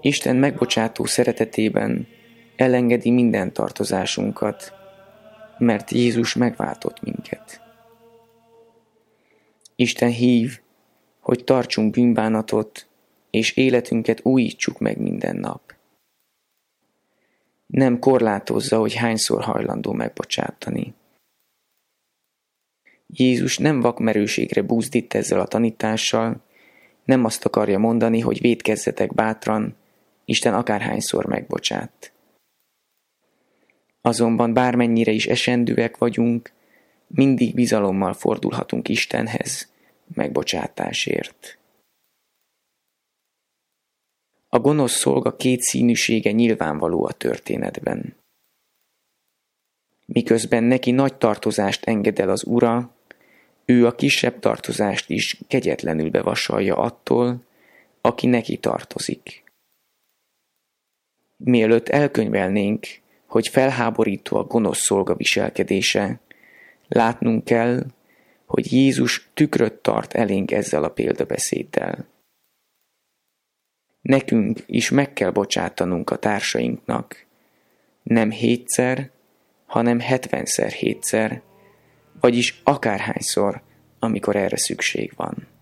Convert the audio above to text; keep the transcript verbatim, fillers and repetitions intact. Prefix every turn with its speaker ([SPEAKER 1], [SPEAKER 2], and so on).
[SPEAKER 1] Isten megbocsátó szeretetében elengedi minden tartozásunkat, mert Jézus megváltott minket. Isten hív, hogy tartsunk bűnbánatot, és életünket újítsuk meg minden nap. Nem korlátozza, hogy hányszor hajlandó megbocsátani. Jézus nem vakmerőségre buzdít ezzel a tanítással, nem azt akarja mondani, hogy vétkezzetek bátran, Isten akárhányszor megbocsát. Azonban bármennyire is esendőek vagyunk, mindig bizalommal fordulhatunk Istenhez megbocsátásért. A gonosz szolga kétszínűsége nyilvánvaló a történetben. Miközben neki nagy tartozást enged el az Ura, ő a kisebb tartozást is kegyetlenül bevasalja attól, aki neki tartozik. Mielőtt elkönyvelnénk, hogy felháborító a gonosz szolga viselkedése, látnunk kell, hogy Jézus tükröt tart elénk ezzel a példabeszéddel. Nekünk is meg kell bocsátanunk a társainknak, nem hétszer, hanem hetvenszer hétszer, vagyis akárhányszor, amikor erre szükség van.